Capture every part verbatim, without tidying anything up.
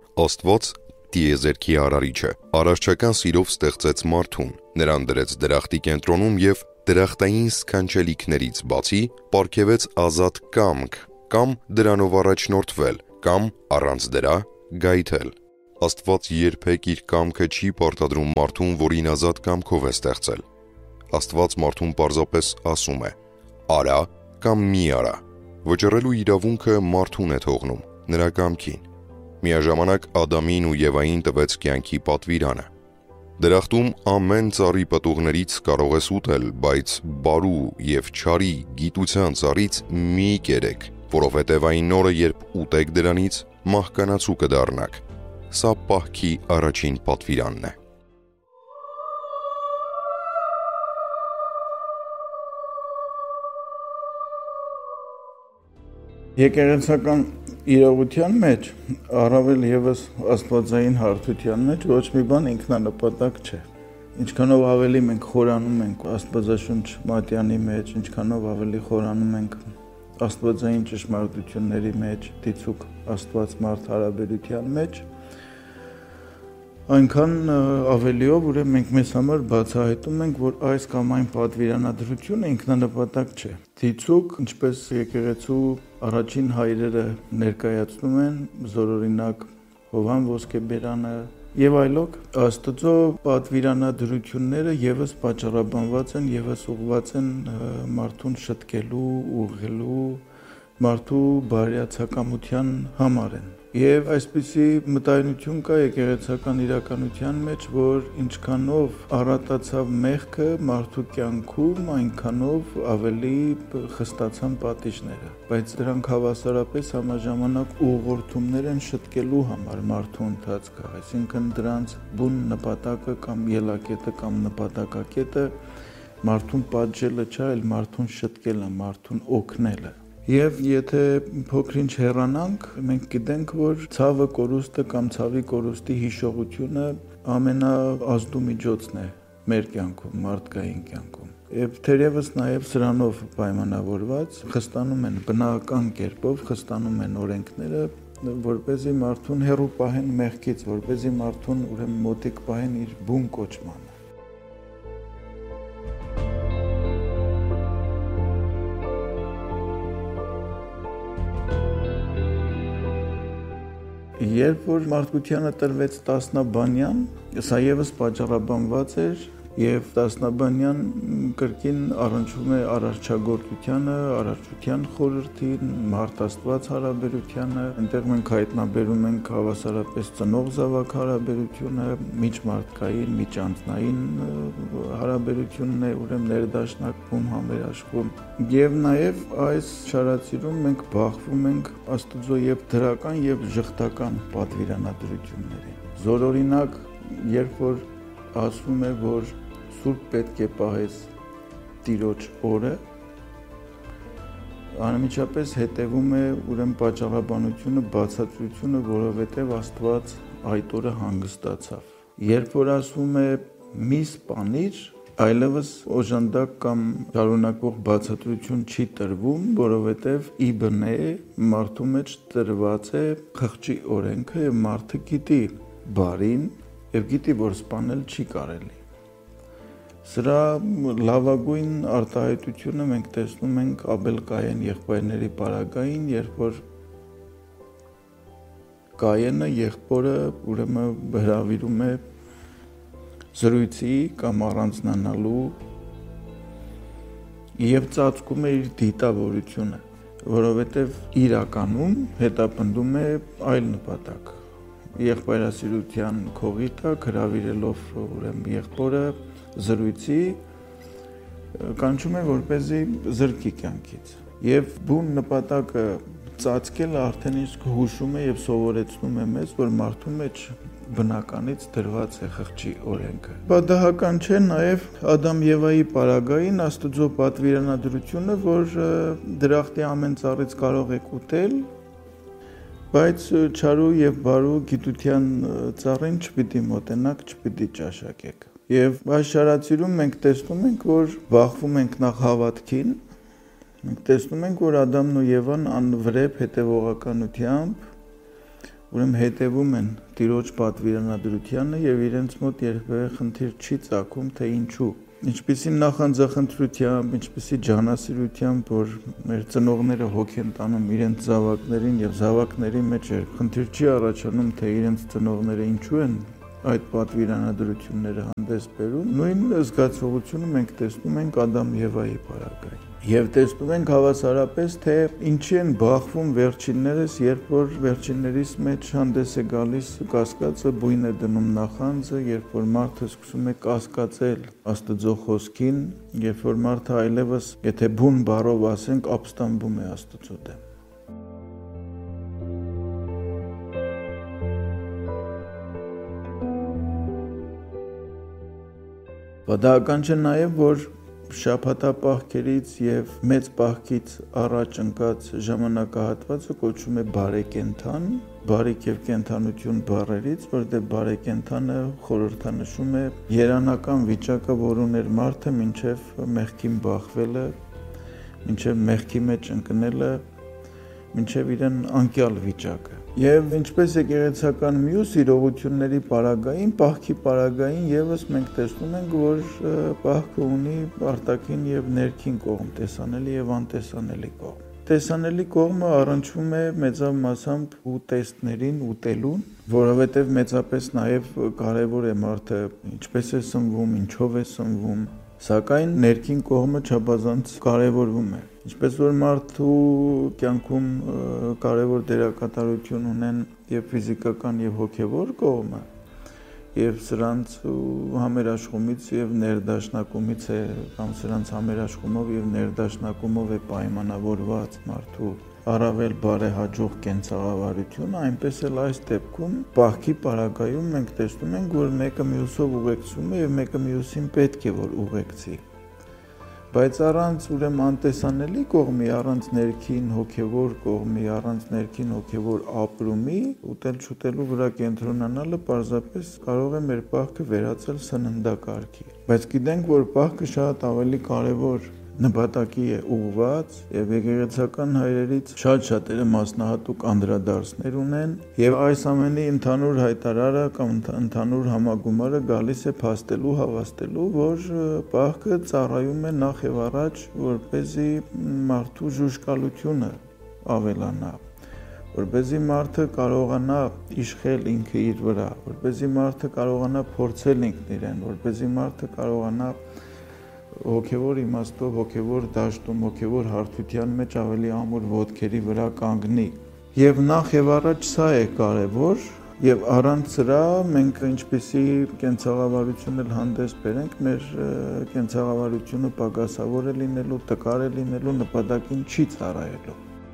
Աստված տիեզերքի արարիչ է, արարչական սիրով ստեղծեց մարդուն, նրան դրեց դրախտի կենտրոնում և դրախտային սքանչելիքներից բացի պարգևեց ազատ կամք, կամ դրանով առաջնորդվել, կամ առանց դրա գայթել։ Աստված երբեք իր կամքը չի պարտադրում մարդուն, որին ազատ կամքով է ստեղծել։ Աստված մարդուն պարզապես ասում է. «Արա» կամ «մի արա»։ Վճռելու իրավունքը մարդուն է թողնում, նրա կամքին։ Միաժամանակ Ադամին ու Եվային տվեց կյանքի պատվիրանը։ Դրախտում ամեն ծառի պտուղներից կարող ես ուտել, բայց բարու և չարի գիտության ծառից մի կերեք, որովհետև այն օրը, երբ ուտեք դրանից, մահկանացու կդառնաք։ Սա պահքի առաջին պատվիրանն է։ Եկեղեցական իրողության մեջ, առավել ևս աստվածային հարթության մեջ ոչ մի բան ինքնանպատակ չէ։ Ինչքանով ավելի մենք խորանում ենք Աստվածաշունչ մատյանի մեջ, ինչքանով ավելի խորանում ենք աստվածային ճշմարտությունների մեջ, դիցուք Աստված-մարդ հարաբերության մեջ, այնքան ավելիով ուրեմն մենք մեզ համար բացահայտում ենք, որ այս կամ այն պատվիրանադրությունը ինքնանպատակ չէ։ Դիցուք, ինչպես եկեղեցու առաջին հայրերը ներկայացնում են, զորօրինակ Հովհան Ոսկեբերանը եւ այլոք, Աստծո պատվիրանադրությունները եւս պատճառաբանված են, եւս ուղղված են մարդուն շտկելու, ուղղելու, մարդու բարյացակամության համար են։ Եվ այսպիսի մտայնություն կա եկեղեցական իրականության մեջ, որ ինչքանով առատացավ մեղքը մարդու կյանքում, այնքանով ավելի խստացան պատիժները, բայց դրանք հավասարապես համաժամանակ ուղղորդումներ են շտկելու համար մարդու ընթացքը, այսինքն դրանց բուն նպատակը կամ ելակետը կամ նպատակակետը մարդուն պատժելը չէ, այլ մարդուն շտկելը, մարդուն օգնելը։ Եվ եթե փոքր-ինչ հեռանանք, մենք գիտենք, որ ցավը կորուստը կամ ցավի կորուստի հիշողությունը ամենաազդու միջոցն է մեր կյանքում, մարդկային կյանքում։ Եվ թերևս նաև սրանով պայմանավորված խստանում են բնական կերպով, խստանում են օրենքները, որպեսզի մարդուն հեռու պահեն մեղքից, որպեսզի մարդուն ուրեմն մոտիկ պահեն իր բուն կոչմանը։ Երբ որ մարդկությանը տրվեց տասնաբանյան, սա եւս պատճառաբանված էր եւ տասնաբանյան կրկին առնչվում է արարչագործությանը, արարչության խորհրդին, մարդ-Աստված հարաբերությանը, այնտեղ մենք հայտնաբերում ենք հավասարապես ծնող զավակ հարաբերությունը, միջմարդկային, միջանձնային հարաբերությունն է, ուրեմն ներդաշնակվում, համերաշխվում։ Եվ նաեւ այս շարածիրում մենք բախվում ենք Աստծո եւ դրական եւ ժխտական պատվիրանադրություններին։ Զորօրինակ, երբ որ ասում է, որ Սուրբ պետք է պահես Տիրոջ օրը, անմիջապես հետևում է ուրեմն պատճառաբանությունը, բացատրությունը, որովհետև Աստված այդ օրը հանգստացավ։ Երբ որ ասում է մի սպանիր, այլևս օժանդակ կամ շարունակվող բացատրություն չի տրվում, որովհետև ի բնե մարդու մեջ տրված է խղճի օրենքը եւ մարդը գիտի բարին եւ գիտի, որ սպանել չի կարելի։ Սրա լավագույն արտահայտությունը մենք տեսնում ենք Աբել-Կայան եղբայրների պարագային, երբ որ Կայենը եղբորը ուրեմն հրավիրում է զրույցի կամ առանձնանալու եւ ծածկում է իր դիտավորությունը, որովհետեւ իրականում հետապնդում է այլ նպատակ։ Եղբայրասիրության քողիտը հրավիրելով ուրեմն եղբորը զրույցի կանչում է, որպեսզի զրկի կյանքից։ Եվ բուն նպատակը ծածկելը արդեն իսկ հուշում է եւ սովորեցնում է մեզ, որ մարդու մեջ բնականից դրված է խղճի օրենքը։ Պատահական չէ նաև Ադամ-Եվայի պարագային Աստծո պատվիրանադրությունը, որ դրախտի ամեն ծառից կարող եք ուտել, բայց չարու եւ բարու գիտության ծառին չպիտի մոտենաք, չպիտի ճաշակեք։ Եվ այս շարածիրում մենք տեսնում ենք, որ բախվում ենք նախ հավատքին, մենք տեսնում ենք, որ Ադամն ու Եվան անվրեպ հետևողականությամբ ուրեմն հետևում են Տիրոջ պատվիրանադրությանը եւ իրենց մոտ երբեւէ խնդիր չի ծագում, թե ինչու։ Ինչպիսի նախանձախնդրությամբ, ինչպիսի ջանասիրությամբ, որ մեր ծնողները հոգ են տանում իրենց զավակներին եւ զավակների մեջ խնդիր չի առաջանում, թե իրենց ծնողները ինչու են այդ պատվիրանադրությունները հանդես բերում, նույն զգացողությունը մենք տեսնում ենք Ադամ Եվայի պարագայում։ Եվ տեսնում ենք հավասարապես, թե ինչի են բախվում վերջիններս, երբ որ վերջիններից մեջ հանդես է գալիս կասկածը, բույն է դնում նախանձը, երբ որ մարդը սկսում է կասկածել Աստծո խոսքին, երբ որ մարդը այլևս, եթե բուն բառով ասենք, ապստամբում է Աստծո դեմ։ Պատահական չէ նաև, որ շաբաթապահքերից եւ մեծ պահքից առաջ ընկած ժամանակահատվածը կոչվում է բարեկենդան, բարիք եւ կենդանություն բառերից, որտեղ բարեկենդանը խորհրդանշում է երանական վիճակը, որ ուներ մարդը մինչեւ մեղքին բախվելը, մինչեւ մեղքի մեջ ընկնելը, մինչեւ իրեն անկյալ վիճակը։ Եվ ինչպես եկեղեցական մյուս իրողությունների պարագային, պահքի պարագային եւս մենք տեսնում ենք, որ պահքը ունի արտաքին եւ ներքին կողմ, տեսանելի եւ անտեսանելի կողմ։ Տեսանելի կողմը առնչվում է մեծավ մասամբ ուտեստներին, ուտելուն, որովհետեւ մեծապես նաեւ կարեւոր է մարդը ինչպես է սնվում, ինչով է սնվում, սակայն ներքին կողմը չափազանց կարևորվում է։ Ինչպես որ մարդու կյանքում կարևոր դերակատարություն ունեն եւ ֆիզիկական եւ հոգեվոր կողմը, եւ սրանց համերաշխումից եւ ներդաշնակումից է կամ սրանց համերաշխումով եւ ներդաշնակումով է պայմանավորված մարդու առավել բարեհաջող կենցաղավարությունը, այնպես էլ այս դեպքում պահքի պարագայում մենք տեսնում ենք, որ մեկը մյուսով ուղեկցում է եւ մեկը մյուսին պետք է որ ուղեկցի։ Բայց առանց ուրեմն անտեսանելի կողմի, առանց ներքին հոգևոր կողմի, առանց ներքին հոգևոր ապրումի, ուտել-չուտելու վրա կենտրոնանալը պարզապես կարող է մեր պահքը վերածել սննդակարգի։ Բայց գիտենք, որ պահքը շատ ավելի կարևոր նպատակի է ուղղված եւ եկեղեցական հայրերից շատ-շատերը մասնահատուկ անդրադարձներ ունեն եւ այս ամենի ընդհանուր հայտարարը կամ ընդհանուր համագումարը գալիս է փաստելու, հավաստելու, որ պահքը ծառայում է նախ եւ առաջ որպեսզի մարդու ժուժկալությունը ավելանա, որպեսզի մարդը կարողանա իշխել ինքը իր վրա, որպեսզի մարդը կարողանա փորձել ինքն իրեն, որպեսզի մարդը կարողանա հոգևոր իմաստով, հոգևոր դաշտում, հոգևոր հարթության մեջ ավելի ամուր ոտքերի վրա կանգնի։ Եվ նախ եւ առաջ սա է կարևոր, եւ առանց սրա մենք ինչպիսի կենցաղավարություն էլ հանդես բերենք, մեր կենցաղավարությունը պակասավոր է լինելու, տկար է լինելու, նպատակին չի ծառայելու։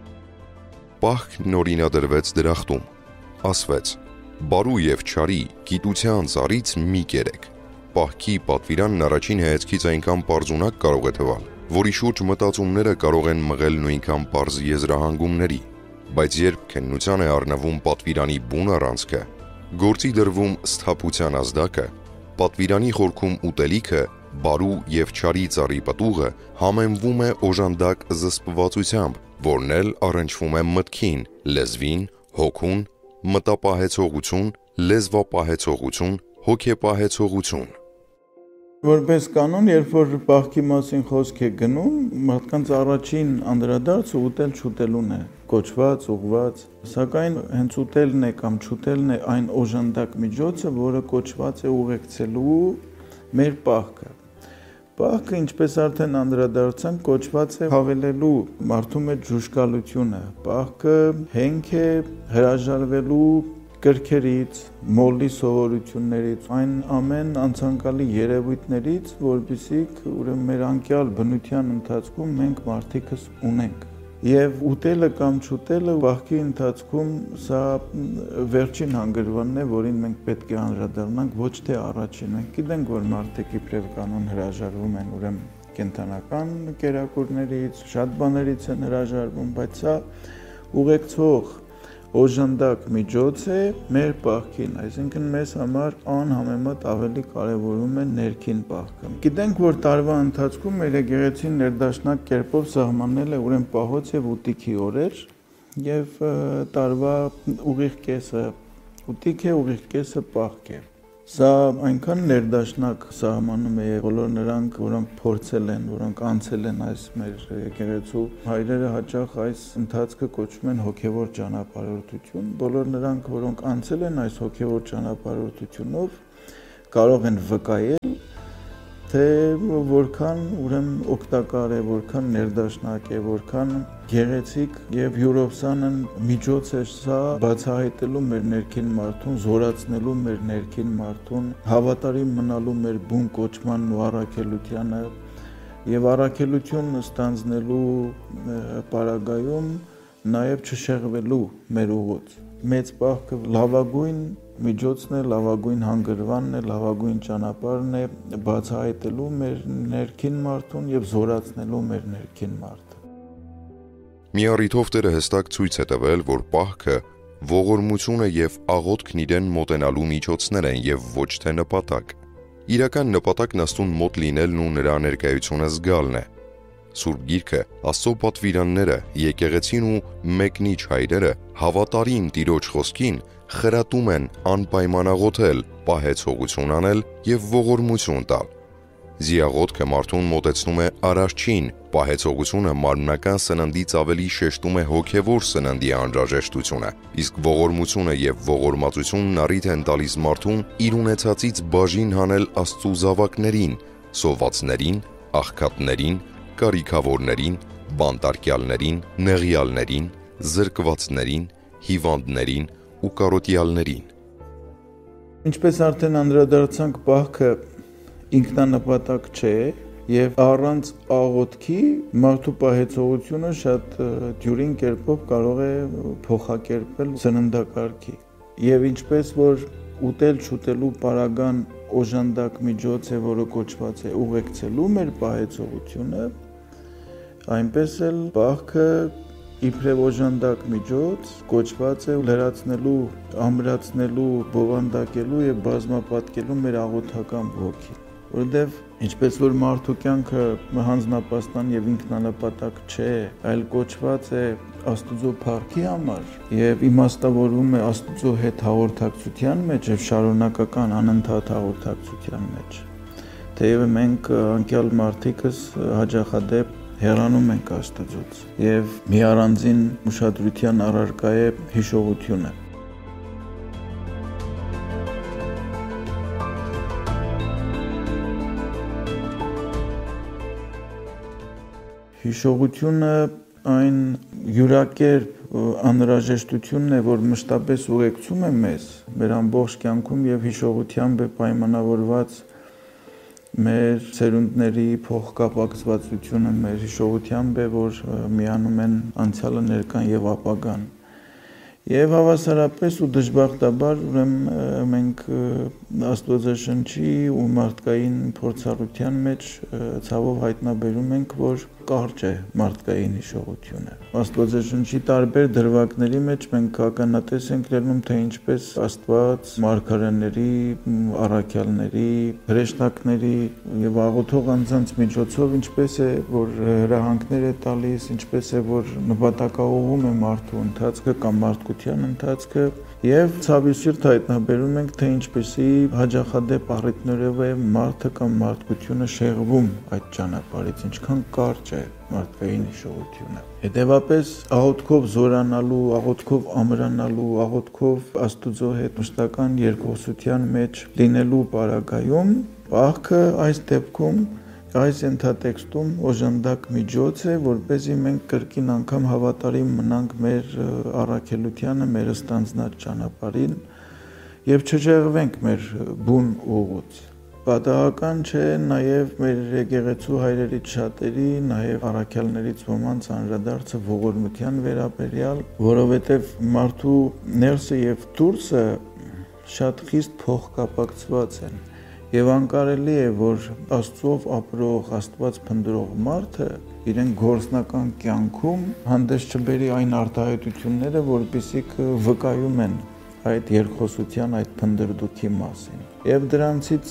Պահքն օրինադրվեց դրախտում, ասվեց. «Բարու եւ չարի գիտության ծառից մի կերեք»։ Պահքի պատվիրանն առաջին հայացքից այնքան պարզունակ կարող է թվալ, որի շուրջ մտածումները կարող են մղել նույնքան պարզ եզրահանգումների, բայց երբ քննության է առնվում պատվիրանի բուն առանցքը, գործի դրվում սթափության ազդակը, պատվիրանի խորքում ուտելիքը, բարու եւ չարի ծառի պտուղը համեմվում է օժանդակ զսպվածությամբ, որն էլ առնչվում է մտքին, լեզվին, հոգուն, մտապահեցողություն, լեզվապահեցողություն, հոգեպահեցողություն։ Որպես կանոն, երբ որ պահքի մասին խոսք է գնում, մարդկանց առաջին անդրադարձը ուտել-չուտելուն է, կոչված, ուղղված, սակայն հենց ուտելն է կամ չուտելն է այն օժանդակ միջոցը, որը կոչված է ուղեկցելու մեր պահքը։ Պահքը, ինչպես արդեն անդրադարձանք, կոչված է հավելելու մարդու մեջ ժուժկալությունը։ Պահքը հենք է հրաժարվելու կրքերից, մոլի սովորություններից, այն ամեն անցանկալի երևույթներից, որպեսզի ուրեմն մեր անկյալ բնության ընթացքում մենք մարդիկս ունենք։ Եվ ուտելը կամ չուտելը պահքի ընթացքում սա վերջին հանգրվանն է, որին մենք պետք է անդրադառնանք, ոչ թե առաջին։ Մենք գիտենք, որ մարդիկ իբրև կանոն հրաժարվում են ուրեմն կենդանական կերակուրներից, շատ բաներից են հրաժարվում, բայց սա ուղեկցող օժանդակ միջոց է մեր պահքին, այսինքն մեզ համար անհամեմատ ավելի կարևորում է ներքին պահքը։ Գիտենք, որ տարվա ընթացքում մեր եկեղեցին ներդաշնակ կերպով սահմանել է ուրեմն պահոց եւ ուտիքի օրեր, եւ տարվա ուղիղ կեսը ուտիկ է, ուղիղ կեսը պահք է։ Սա այնքան ներդաշնակ սահմանում է բոլոր նրանք, որոնք փորձել են, որոնք անցել են այս մեր եկեղեցու հայրերը հաճախ այս ընթացքը կոչում են հոգևոր ճանապարհորդություն։ Բոլոր նրանք, որոնք անցել են այս հոգևոր ճանապարհորդությունով, կարող են վկայել, թե որքան ուրեմն օգտակար է, որքան ներդաշնակ է, որքան գեղեցիկ եւ յուրովսանն միջոց է սա բացահայտելու մեր ներքին մարդուն, զորացնելու մեր ներքին մարդուն, հավատարիմ մնալու մեր բուն կոչման ու առաքելությանը եւ առաքելություն ստանձնելու պարագայում նաեւ չշեղվելու մեր ուղոց։ Մեծ պահքը լավագույն միջոցն է, լավագույն հանգրվանն է, լավագույն ճանապարհն է բացահայտելու մեր ներքին մարդուն եւ զորացնելու մեր ներքին մարդը։ Մի առիթով Տերը հստակ ցույց է տվել, որ պահքը ողորմությունը եւ աղոթքն իրեն մոտենալու միջոցներ են եւ ոչ թե նպատակ։ Իրական նպատակն Աստծուն մոտ լինելն ու նրա ներկայությունը զգալն է։ Սուրբ Գիրքը, Աստծո պատվիրանները, եկեղեցին ու մեկնիչ հայրերը հավատարիմ Տիրոջ խոսքին խրատում են անպայմանաղոթել, պահեցողություն անել եւ ողորմություն տալ։ Զիաղոթքը մարդուն մոտեցնում է Արարչին, պահեցողությունը մարմնական սննդից ավելի շեշտում է հոգևոր սննդի անհրաժեշտությունը, իսկ ողորմությունը եւ ողորմածությունն առիթ են տալիս մարդուն իր ունեցածից բաժին հանել Աստծո զավակներին, սովածներին, աղքատներին, կարիքավորներին, բանտարկյալներին, նեղյալներին, զրկվածներին, հիվանդներին ու կարոտյալներին։ Ինչպես արդեն անդրադարձանք, պահքը ինքնանպատակ չէ եւ առանց աղոթքի մարդու պահեցողությունը շատ դյուրին կերպով կարող է փոխակերպել սննդակարգի։ Եվ ինչպես որ ուտել շուտելու պարագան օժանդակ միջոց է, որը կոչված է ուղեկցելու մեր պահեցողությունը, այնպես էլ պահքը իբրև օժանդակ միջոց կոչված է լրացնելու, ամրացնելու, բովանդակելու եւ բազմապատկելու մեր աղոթական ոգին, որովհետեւ ինչպես որ մարդու կյանքը հանձնապաստան եւ ինքնանպատակ չէ, այլ կոչված է Աստուծո փառքի համար եւ իմաստավորվում է Աստուծո հետ հաղորդակցության մեջ եւ շարունակական անընդհատ հաղորդակցության մեջ։ Թեև մենք անկյալ մարդիկս հաջախադեպ հեռանում ենք Աստծուց եւ մի առանձին ուշադրության առարկա է հիշողությունը։ Հիշողությունը այն յուրակերպ անհրաժեշտությունն է, որ մշտապես ուղեկցում է մեզ մեր ամբողջ կյանքում եւ հիշողությամբ է պայմանավորված մեր ծերունդների փոխկապակցվածությունը, մեր հիշողությամբ է, որ միանում են անցյալը, ներկան եւ ապագան։ Եվ հավասարապես ու դժբախտաբար ուրեմն մենք Աստվածաշնչի ու մարդկային փորձառության մեջ ցավով հայտնաբերում ենք, որ կարճ է մարդկային հիշողությունը։ Աստվածաշնչի տարբեր դրվագների մեջ մենք ականատես ենք լինում, թե ինչպես Աստված մարգարեների, առաքյալների, հրեշտակների եւ աղոթող անձանց միջոցով ինչպես է որ հրահանգներ է տալիս, ինչպես է որ նպատակաուղղում է մարդու ընթացքը կամ մարդկության ընթացքը եւ ցավի սիրտ հայտնաբերում ենք, թե ինչպեսի հաջախադեպ առիթներով է մարդը կամ մարդկությունը շեղվում այդ ճանապարհից, ինչքան կարճ է մարդկային հիշողությունը։ Հետևաբար աղոթքով զորանալու, աղոթքով ամրանալու, աղոթքով Աստուծո հետ մշտական երկխոսության մեջ լինելու պարագայում պահքը այս դեպքում այս ենթատեքստում օժանդակ միջոց է, որպեսզի մենք կրկին անգամ հավատարիմ մնանք մեր առաքելությանը, մեր ստանձնած ճանապարհին եւ չժեղվենք մեր բուն ուղուց։ Պատահական չէ նաև մեր եկեղեցու հայրերից շատերի, նաև առաքյալներից ոմանց անդրադարձը ողորմության վերաբերյալ, որովհետև մարդու ներսը եւ դուրսը շատ խիստ փոխկապակցված են։ Եվ անկարելի է, որ Աստծով ապրող, Աստված փնտրող մարդը իրեն գործնական կյանքում հանդես չբերի այն արտահայտությունները, որպեսզի վկայում են այդ երկխոսության, այդ փնդրդուքի մասին։ Եվ դրանցից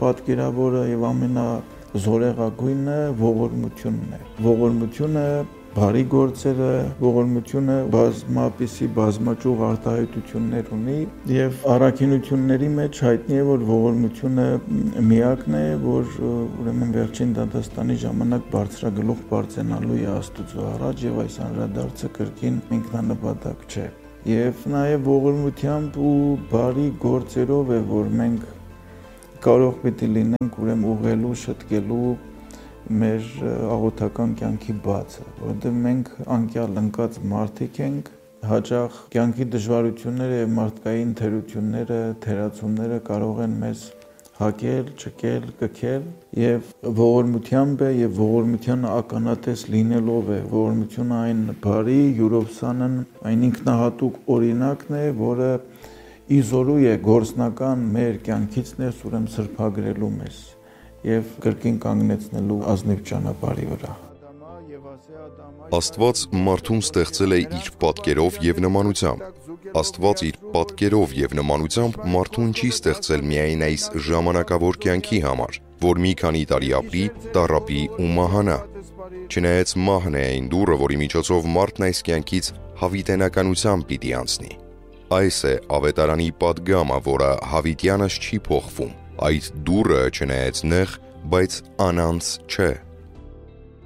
ամենապատկերավորը եւ ամենազորեղագույնը ողորմությունն է։ Ողորմությունը բարի գործերը, ողորմությունը բազմապիսի բազմաճյուղ արտահայտություններ ունի եւ առաքինությունների մեջ հայտնի է, որ ողորմությունը միակն է, որ ուրեմն վերջին դատաստանի ժամանակ բարձրագլուխ բարձենալու է Աստծո առաջ եւ այս անդրադարձը կրկին ինքնանպատակ չէ։ Եվ նաեւ ողորմությամբ ու բարի գործերով է, որ մենք կարող պիտի լինենք ուրեմն ուղղելու, շտկելու մեր աղոթական կյանքի բացը, որովհետև մենք անկյալ ընկած մարդիկ ենք, հաճախ կյանքի դժվարությունները եւ մարդկային թերությունները, թերացումները կարող են մեզ հակել, ճկել, կքել եւ ողորմությամբ է եւ ողորմության ականատես լինելով է, ողորմությունը այն բարի, յուրովսանն, այն ինքնահատուկ օրինակն է, որը իզորու է գործնական մեր կյանքից ներս ուրեմն սրբագրելու մեզ եւ կրկին կանգնեցնելու ազնիվ ճանապարհի վրա։ Աստված մարդուն ստեղծել է իր պատկերով եւ նմանությամբ։ Աստված իր պատկերով եւ նմանությամբ մարդուն չի ստեղծել միայն այս ժամանակավոր կյանքի համար, որ մի քանի տարի ապրի, տառապի ու մահանա։ Չնայած մահն է այն դուռը, որի միջոցով մարդն այս կյանքից հավիտենականությամբ պիտի անցնի։ Այս է ավետարանի պատգամը, որը հավիտյանս չի փոխվում։ Այդ դուռը չնայած նեղ, բայց անանց չէ։